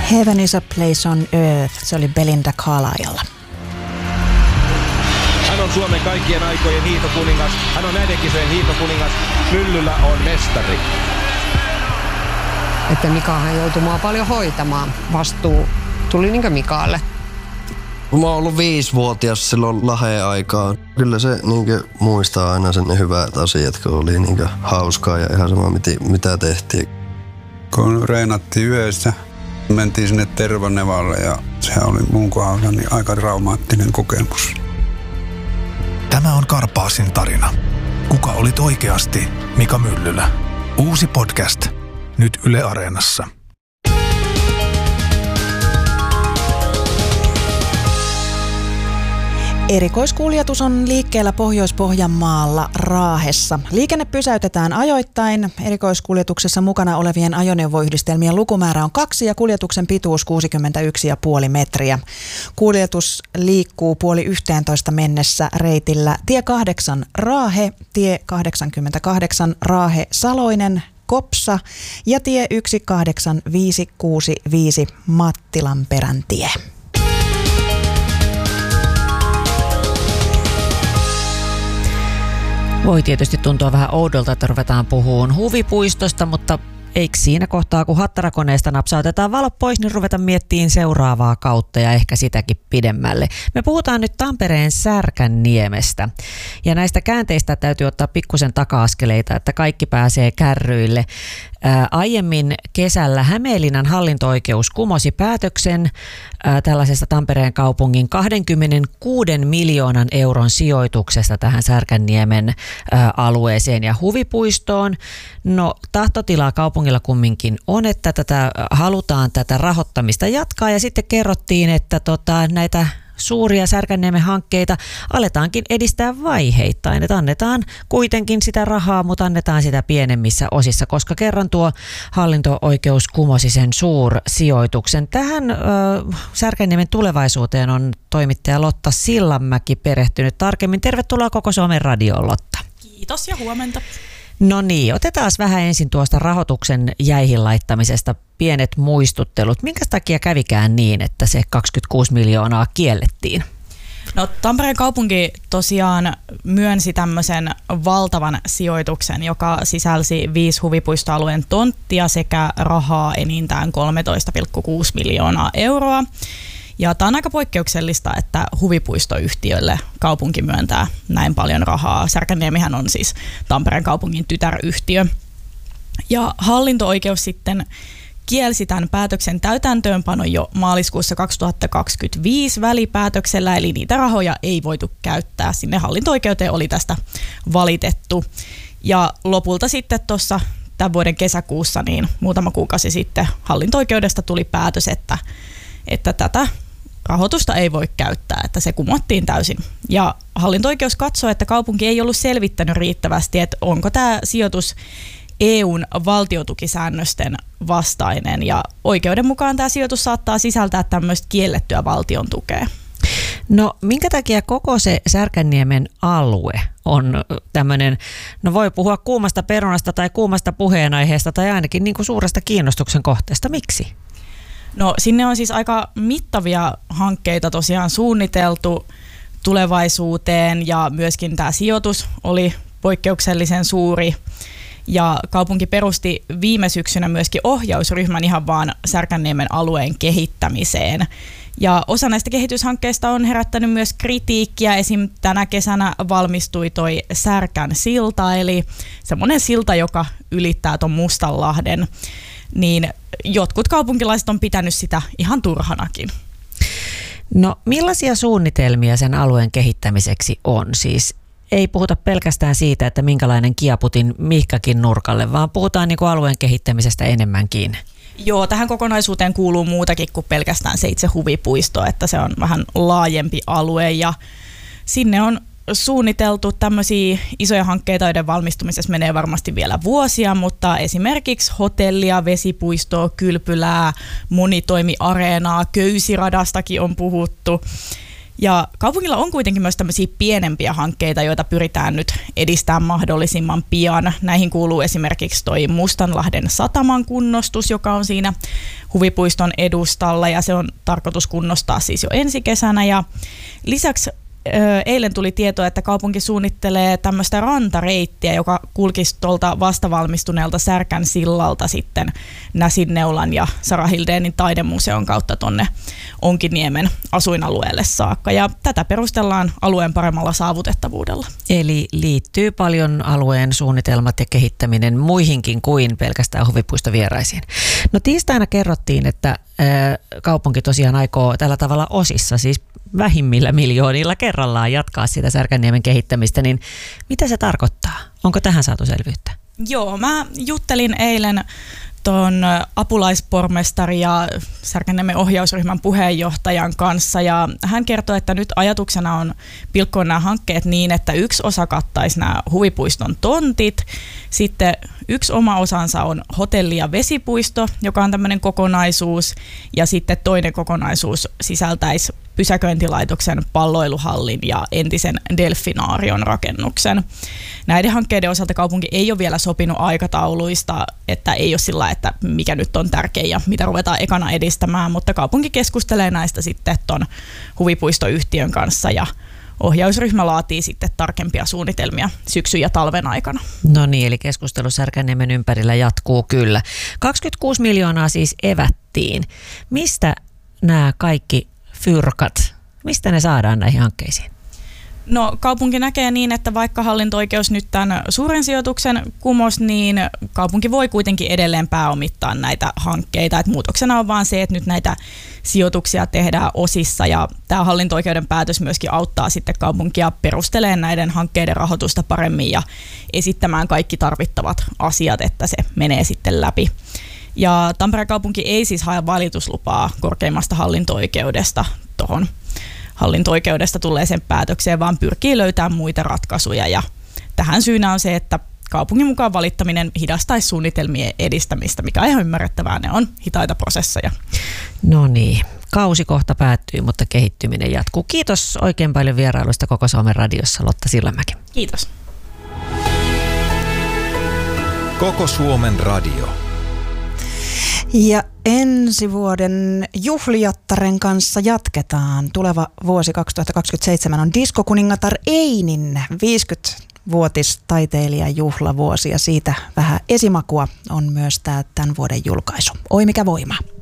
Heaven is a place on earth, se oli Belinda Carlisle. Hän on Suomen kaikkien aikojen hiihtokuningas, hän on näiden kisojen hiihtokuningas, Myllyllä on mestari. Että Mikahan joutui mua paljon hoitamaan. Vastuu tuli niinkö Mikaalle? Mä oon ollut 5-vuotias silloin Laheen aikaan. Kyllä se niinkö muistaa aina sen ne hyvät asiat, kun oli niinkö hauskaa ja ihan sama mitä tehtiin. Kun reenattiin yössä, mentiin sinne Tervanevalle ja se oli mun kohdalla niin aika traumaattinen kokemus. Tämä on Karpaasin tarina. Kuka olit oikeasti Mika Myllylä? Uusi podcast. Nyt Yle Areenassa. Erikoiskuljetus on liikkeellä Pohjois-Pohjanmaalla Raahessa. Liikenne pysäytetään ajoittain. Erikoiskuljetuksessa mukana olevien ajoneuvoyhdistelmien lukumäärä on 2 ja kuljetuksen pituus 61,5 metriä. Kuljetus liikkuu 10:30 mennessä reitillä tie 8 Raahe, tie 88 Raahe Saloinen, Kopsa ja tie 18565 Mattilanperän tie. Voi tietysti tuntua vähän oudolta, että ruvetaan puhumaan huvipuistosta, mutta eikö siinä kohtaa, kun hattarakoneesta napsautetaan valot pois, niin ruvetaan miettimään seuraavaa kautta ja ehkä sitäkin pidemmälle. Me puhutaan nyt Tampereen Särkänniemestä ja näistä käänteistä täytyy ottaa pikkusen taka-askeleita, että kaikki pääsee kärryille. Aiemmin kesällä Hämeenlinnan hallinto-oikeus kumosi päätöksen tällaisesta Tampereen kaupungin 26 miljoonan euron sijoituksesta tähän Särkänniemen alueeseen ja huvipuistoon. No tahtotilaa kaupungilla kumminkin on, että halutaan tätä rahoittamista jatkaa ja sitten kerrottiin, että näitä suuria Särkänniemen hankkeita aletaankin edistää vaiheittain, että annetaan kuitenkin sitä rahaa, mutta annetaan sitä pienemmissä osissa, koska kerran tuo hallinto-oikeus kumosi sen suursijoituksen. Tähän Särkänniemen tulevaisuuteen on toimittaja Lotta Sillanmäki perehtynyt tarkemmin. Tervetuloa Koko Suomen radioon, Lotta. Kiitos ja huomenta. No niin, otetaan vähän ensin tuosta rahoituksen jäihin laittamisesta pienet muistuttelut. Minkä takia kävikään niin, että se 26 miljoonaa kiellettiin? No Tampereen kaupunki tosiaan myönsi tämmöisen valtavan sijoituksen, joka sisälsi 5 huvipuistoalueen tonttia sekä rahaa enintään 13,6 miljoonaa euroa. Ja tämä on aika poikkeuksellista, että huvipuistoyhtiölle kaupunki myöntää näin paljon rahaa. Särkänniemihän on siis Tampereen kaupungin tytäryhtiö. Ja hallinto-oikeus sitten kielsi tämän päätöksen täytäntöönpanon jo maaliskuussa 2025 välipäätöksellä, eli niitä rahoja ei voitu käyttää. Sinne hallinto-oikeuteen oli tästä valitettu. Ja lopulta sitten tuossa tämän vuoden kesäkuussa, niin muutama kuukausi sitten hallinto-oikeudesta tuli päätös, että tätä rahoitusta ei voi käyttää, että se kumottiin täysin. Ja hallinto-oikeus katsoi, että kaupunki ei ollut selvittänyt riittävästi, että onko tämä sijoitus EUn valtiotukisäännösten vastainen. Ja oikeuden mukaan tämä sijoitus saattaa sisältää tämmöistä kiellettyä valtion tukea. No minkä takia koko se Särkänniemen alue on tämmöinen, no voi puhua kuumasta perunasta tai kuumasta puheenaiheesta tai ainakin niin kuin suuresta kiinnostuksen kohteesta. Miksi? No sinne on siis aika mittavia hankkeita tosiaan suunniteltu tulevaisuuteen ja myöskin tämä sijoitus oli poikkeuksellisen suuri. Ja kaupunki perusti viime syksynä myöskin ohjausryhmän ihan vaan Särkänniemen alueen kehittämiseen. Ja osa näistä kehityshankkeista on herättänyt myös kritiikkiä. Esim. Tänä kesänä valmistui toi Särkän silta, eli semmoinen silta, joka ylittää ton Mustanlahden. Niin jotkut kaupunkilaiset on pitänyt sitä ihan turhanakin. No millaisia suunnitelmia sen alueen kehittämiseksi on? Siis ei puhuta pelkästään siitä, että minkälainen kiaputin mihkäkin nurkalle, vaan puhutaan niin kuin alueen kehittämisestä enemmänkin. Joo, tähän kokonaisuuteen kuuluu muutakin kuin pelkästään se itse huvipuisto, että se on vähän laajempi alue ja sinne on suunniteltu tämmöisiä isoja hankkeita, joiden valmistumisessa menee varmasti vielä vuosia, mutta esimerkiksi hotellia, vesipuistoa, kylpylää, monitoimiareenaa, köysiradastakin on puhuttu. Ja kaupungilla on kuitenkin myös tämmöisiä pienempiä hankkeita, joita pyritään nyt edistämään mahdollisimman pian. Näihin kuuluu esimerkiksi toi Mustanlahden sataman kunnostus, joka on siinä huvipuiston edustalla ja se on tarkoitus kunnostaa siis jo ensi kesänä. Ja lisäksi eilen tuli tietoa, että kaupunki suunnittelee tämmöistä rantareittiä, joka kulkisi tuolta vastavalmistuneelta Särkän sillalta sitten Näsinneulan ja Sara Hildénin taidemuseon kautta tonne Onkiniemen asuinalueelle saakka. Ja tätä perustellaan alueen paremmalla saavutettavuudella. Eli liittyy paljon alueen suunnitelmat ja kehittäminen muihinkin kuin pelkästään huvipuistovieraisiin. No tiistaina kerrottiin, että kaupunki tosiaan aikoo tällä tavalla osissa, siis vähimmillä miljoonilla kerrallaan jatkaa sitä Särkänniemen kehittämistä, niin mitä se tarkoittaa? Onko tähän saatu selvyyttä? Joo, mä juttelin eilen tuon apulaispormestari ja Särkänniemen ohjausryhmän puheenjohtajan kanssa ja hän kertoi, että nyt ajatuksena on pilkkoa nämä hankkeet niin, että yksi osa kattaisi nämä huvipuiston tontit, sitten yksi oma osansa on hotelli- ja vesipuisto, joka on tämmöinen kokonaisuus ja sitten toinen kokonaisuus sisältäisi pysäköintilaitoksen palloiluhallin ja entisen delfinaarion rakennuksen. Näiden hankkeiden osalta kaupunki ei ole vielä sopinut aikatauluista, että ei ole sillä, että mikä nyt on tärkein ja mitä ruvetaan ekana edistämään, mutta kaupunki keskustelee näistä sitten ton huvipuistoyhtiön kanssa ja ohjausryhmä laatii sitten tarkempia suunnitelmia syksyn ja talven aikana. No niin, eli keskustelu Särkänniemen ympärillä jatkuu kyllä. 26 miljoonaa siis evättiin. Mistä nämä kaikki fyrkat, mistä ne saadaan näihin hankkeisiin? No kaupunki näkee niin, että vaikka hallinto-oikeus nyt tämän suuren sijoituksen kumos, niin kaupunki voi kuitenkin edelleen pääomittaa näitä hankkeita. Et muutoksena on vaan se, että nyt näitä sijoituksia tehdään osissa ja tämä hallinto-oikeuden päätös myöskin auttaa sitten kaupunkia perustelemaan näiden hankkeiden rahoitusta paremmin ja esittämään kaikki tarvittavat asiat, että se menee sitten läpi. Ja Tampereen kaupunki ei siis hae valituslupaa korkeimmasta hallinto-oikeudesta tuohon hallinto-oikeudesta tulleeseen päätökseen, vaan pyrkii löytämään muita ratkaisuja. Ja tähän syynä on se, että kaupungin mukaan valittaminen hidastaisi suunnitelmien edistämistä, mikä on ihan ymmärrettävää. Ne on hitaita prosesseja. No niin, kausi kohta päättyy, mutta kehittyminen jatkuu. Kiitos oikein paljon vierailusta Koko Suomen radiossa, Lotta Sillanmäki. Kiitos. Koko Suomen radio. Ja ensi vuoden juhlijattaren kanssa jatketaan. Tuleva vuosi 2027 on diskokuningatar Einin 50-vuotistaiteilijajuhlavuosi ja siitä vähän esimakua on myös tämän vuoden julkaisu. Oi mikä voima!